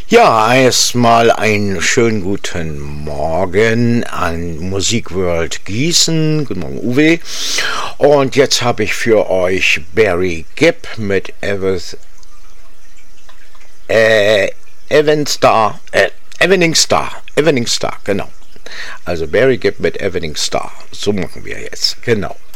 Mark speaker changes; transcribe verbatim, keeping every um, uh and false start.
Speaker 1: Ja, erstmal einen schönen guten Morgen an Musikworld Gießen. Guten Morgen, Uwe. Und jetzt habe ich für euch Barry Gibb mit Evans, äh, Evening Star, äh, Evening Star, Evening Star, genau. Also Barry Gibb mit Evening Star. So machen wir jetzt, genau.